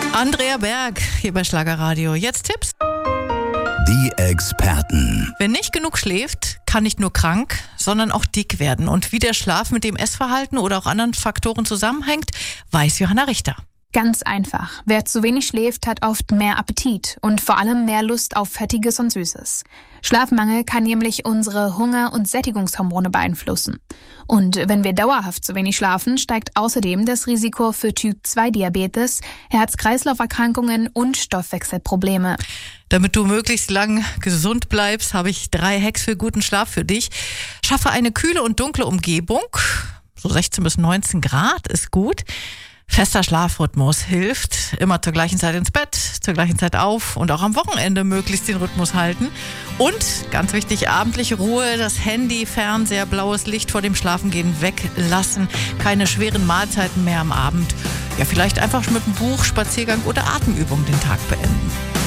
Andrea Berg hier bei Schlagerradio. Jetzt Tipps. Die Experten. Wer nicht genug schläft, kann nicht nur krank, sondern auch dick werden. Und wie der Schlaf mit dem Essverhalten oder auch anderen Faktoren zusammenhängt, weiß Johanna Richter. Ganz einfach. Wer zu wenig schläft, hat oft mehr Appetit und vor allem mehr Lust auf Fettiges und Süßes. Schlafmangel kann nämlich unsere Hunger- und Sättigungshormone beeinflussen. Und wenn wir dauerhaft zu wenig schlafen, steigt außerdem das Risiko für Typ-2-Diabetes, Herz-Kreislauf-Erkrankungen und Stoffwechselprobleme. Damit du möglichst lang gesund bleibst, habe ich 3 Hacks für guten Schlaf für dich. Schaffe eine kühle und dunkle Umgebung. So 16 bis 19 Grad ist gut. Fester Schlafrhythmus hilft. Immer zur gleichen Zeit ins Bett, zur gleichen Zeit auf und auch am Wochenende möglichst den Rhythmus halten. Und, ganz wichtig, abendliche Ruhe, das Handy, Fernseher, blaues Licht vor dem Schlafengehen weglassen. Keine schweren Mahlzeiten mehr am Abend. Ja, vielleicht einfach mit einem Buch, Spaziergang oder Atemübung den Tag beenden.